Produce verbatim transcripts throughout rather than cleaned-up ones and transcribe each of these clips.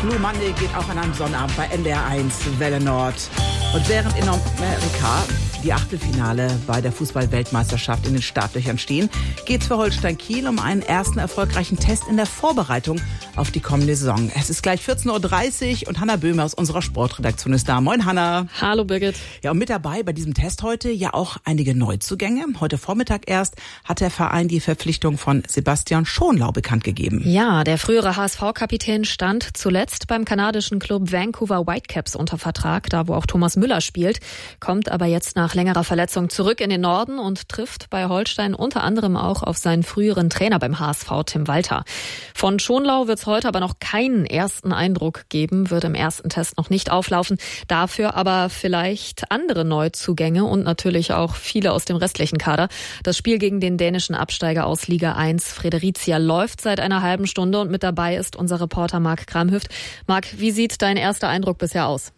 Blue Monday geht auch an einem Sonnabend bei N D R eins Welle Nord. Und während in Amerika die Achtelfinale bei der Fußball-Weltmeisterschaft in den Startlöchern stehen, geht es für Holstein Kiel um einen ersten erfolgreichen Test in der Vorbereitung auf die kommende Saison. Es ist gleich vierzehn Uhr dreißig und Hanna Böhme aus unserer Sportredaktion ist da. Moin Hanna. Hallo Birgit. Ja, und mit dabei bei diesem Test heute ja auch einige Neuzugänge. Heute Vormittag erst hat der Verein die Verpflichtung von Sebastian Schonlau bekannt gegeben. Ja, der frühere H S V-Kapitän stand zuletzt beim kanadischen Club Vancouver Whitecaps unter Vertrag, da wo auch Thomas Müller spielt, kommt aber jetzt nach längerer Verletzung zurück in den Norden und trifft bei Holstein unter anderem auch auf seinen früheren Trainer beim H S V, Tim Walter. Von Schonlau wird es heute aber noch keinen ersten Eindruck geben, wird im ersten Test noch nicht auflaufen. Dafür aber vielleicht andere Neuzugänge und natürlich auch viele aus dem restlichen Kader. Das Spiel gegen den dänischen Absteiger aus Liga eins, Fredericia, läuft seit einer halben Stunde und mit dabei ist unser Reporter Marc Kramhüft. Marc, wie sieht dein erster Eindruck bisher aus?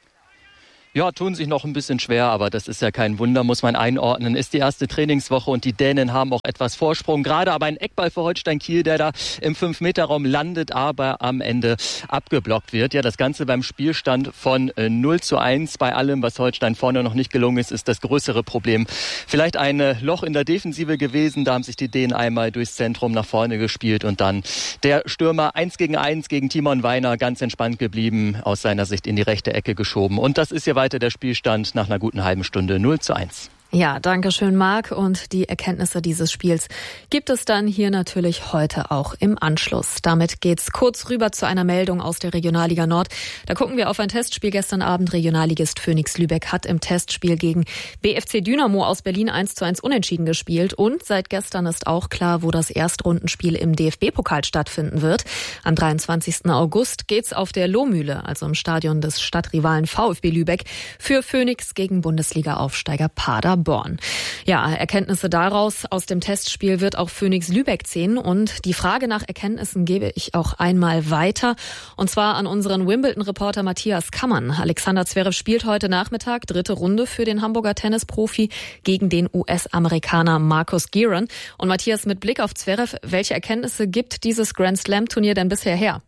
Ja, tun sich noch ein bisschen schwer, aber das ist ja kein Wunder, muss man einordnen. Ist die erste Trainingswoche und die Dänen haben auch etwas Vorsprung. Gerade aber ein Eckball für Holstein Kiel, der da im fünf Meter Raum landet, aber am Ende abgeblockt wird. Ja, das Ganze beim Spielstand von null zu eins. Bei allem, was Holstein vorne noch nicht gelungen ist, ist das größere Problem vielleicht ein Loch in der Defensive gewesen. Da haben sich die Dänen einmal durchs Zentrum nach vorne gespielt und dann der Stürmer eins gegen eins gegen Timon Weiner ganz entspannt geblieben, aus seiner Sicht in die rechte Ecke geschoben. Und das ist ja weiter der Spielstand nach einer guten halben Stunde null zu eins. Ja, danke schön, Marc. Und die Erkenntnisse dieses Spiels gibt es dann hier natürlich heute auch im Anschluss. Damit geht's kurz rüber zu einer Meldung aus der Regionalliga Nord. Da gucken wir auf ein Testspiel gestern Abend. Regionalligist Phoenix Lübeck hat im Testspiel gegen B F C Dynamo aus Berlin eins zu eins unentschieden gespielt. Und seit gestern ist auch klar, wo das Erstrundenspiel im D F B-Pokal stattfinden wird. Am dreiundzwanzigsten August geht's auf der Lohmühle, also im Stadion des Stadtrivalen VfB Lübeck, für Phoenix gegen Bundesliga-Aufsteiger Paderborn. Born. Ja, Erkenntnisse daraus aus dem Testspiel wird auch Phoenix Lübeck ziehen und die Frage nach Erkenntnissen gebe ich auch einmal weiter und zwar an unseren Wimbledon-Reporter Matthias Kammern. Alexander Zverev spielt heute Nachmittag dritte Runde für den Hamburger Tennisprofi gegen den U S-Amerikaner Marcus Giron. Und Matthias, mit Blick auf Zverev, welche Erkenntnisse gibt dieses Grand Slam-Turnier denn bisher her?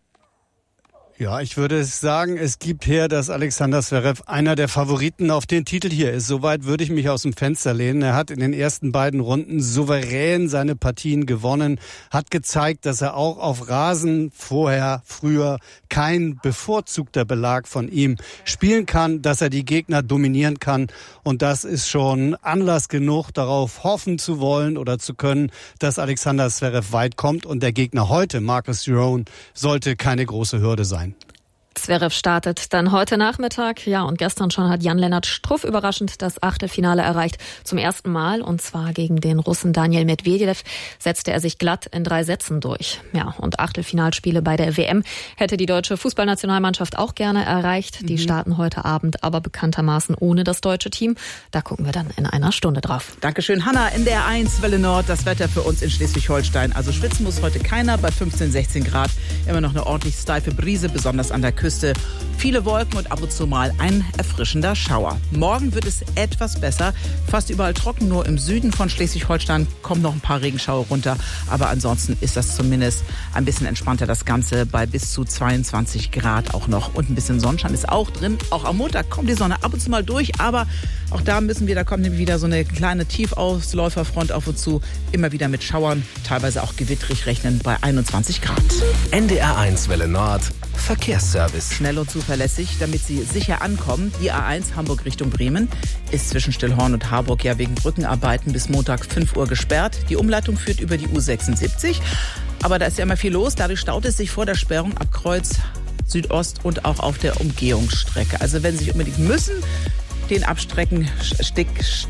Ja, ich würde sagen, es gibt her, dass Alexander Zverev einer der Favoriten auf den Titel hier ist. Soweit würde ich mich aus dem Fenster lehnen. Er hat in den ersten beiden Runden souverän seine Partien gewonnen, hat gezeigt, dass er auch auf Rasen vorher, früher kein bevorzugter Belag von ihm spielen kann, dass er die Gegner dominieren kann. Und das ist schon Anlass genug, darauf hoffen zu wollen oder zu können, dass Alexander Zverev weit kommt. Und der Gegner heute, Marcus Giron, sollte keine große Hürde sein. Zverev startet dann heute Nachmittag. Ja, und gestern schon hat Jan-Lennart Struff überraschend das Achtelfinale erreicht. Zum ersten Mal, und zwar gegen den Russen Daniil Medvedev, setzte er sich glatt in drei Sätzen durch. Ja, und Achtelfinalspiele bei der W M hätte die deutsche Fußballnationalmannschaft auch gerne erreicht. Die mhm. starten heute Abend aber bekanntermaßen ohne das deutsche Team. Da gucken wir dann in einer Stunde drauf. Dankeschön, Hanna. N D R eins Welle Nord, das Wetter für uns in Schleswig-Holstein. Also schwitzen muss heute keiner bei fünfzehn, sechzehn Grad. Immer noch eine ordentlich steife Brise, besonders an der Küste. Küste. Viele Wolken und ab und zu mal ein erfrischender Schauer. Morgen wird es etwas besser. Fast überall trocken, nur im Süden von Schleswig-Holstein kommen noch ein paar Regenschauer runter. Aber ansonsten ist das zumindest ein bisschen entspannter, das Ganze bei bis zu zweiundzwanzig Grad auch noch. Und ein bisschen Sonnenschein ist auch drin. Auch am Montag kommt die Sonne ab und zu mal durch. Aber auch da müssen wir, da kommt nämlich wieder so eine kleine Tiefausläuferfront auf uns zu. Immer wieder mit Schauern, teilweise auch gewitterig rechnen bei einundzwanzig Grad. N D R eins Welle Nord, Verkehrsservice. Schnell und zuverlässig, damit Sie sicher ankommen. Die A eins Hamburg Richtung Bremen ist zwischen Stillhorn und Harburg ja wegen Brückenarbeiten bis Montag fünf Uhr gesperrt. Die Umleitung führt über die U sechsundsiebzig. Aber da ist ja immer viel los. Dadurch staut es sich vor der Sperrung ab Kreuz Südost und auch auf der Umgehungsstrecke. Also wenn Sie sich unbedingt müssen, den Abstrecken, Stick,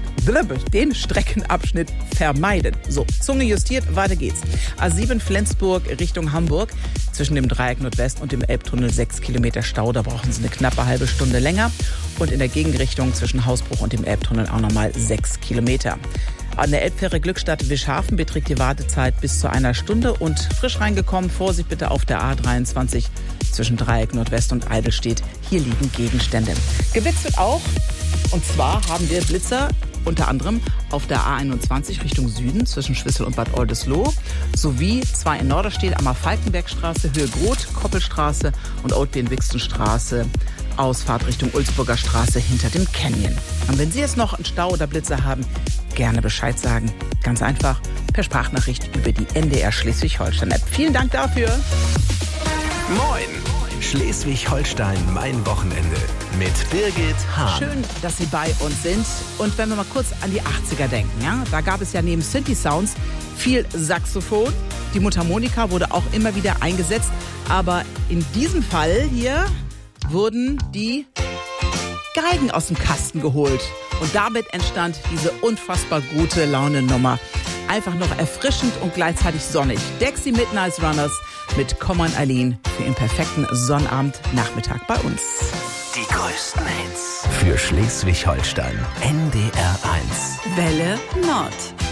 den Streckenabschnitt vermeiden. So, Zunge justiert, weiter geht's. A sieben Flensburg Richtung Hamburg. Zwischen dem Dreieck Nordwest und dem Elbtunnel sechs Kilometer Stau. Da brauchen Sie eine knappe halbe Stunde länger. Und in der Gegenrichtung zwischen Hausbruch und dem Elbtunnel auch nochmal sechs Kilometer. An der Elbfähre Glückstadt-Wischhafen beträgt die Wartezeit bis zu einer Stunde. Und frisch reingekommen, Vorsicht bitte auf der A dreiundzwanzig zwischen Dreieck Nordwest und Eidelstedt. Hier liegen Gegenstände. Geblitzt wird auch. Und zwar haben wir Blitzer unter anderem auf der A einundzwanzig Richtung Süden zwischen Schwissel und Bad Oldesloe, sowie zwei in Norderstedt am Falkenbergstraße, Höhe Groth, Koppelstraße und Oudbeen-Wixenstraße, Ausfahrt Richtung Ulzburger Straße hinter dem Canyon. Und wenn Sie jetzt noch einen Stau oder Blitzer haben, gerne Bescheid sagen. Ganz einfach per Sprachnachricht über die N D R Schleswig-Holstein-App. Vielen Dank dafür. Moin! Schleswig-Holstein, mein Wochenende mit Birgit Hahn. Schön, dass Sie bei uns sind. Und wenn wir mal kurz an die achtziger denken, ja, da gab es ja neben Synthi-Sounds viel Saxophon. Die Mundharmonika wurde auch immer wieder eingesetzt. Aber in diesem Fall hier wurden die Geigen aus dem Kasten geholt. Und damit entstand diese unfassbar gute Laune-Nummer. Einfach noch erfrischend und gleichzeitig sonnig. Dexy Midnight Runners mit Come on Eileen für Ihren perfekten Sonnabendnachmittag bei uns. Die größten Hits für Schleswig-Holstein. N D R eins. Welle Nord.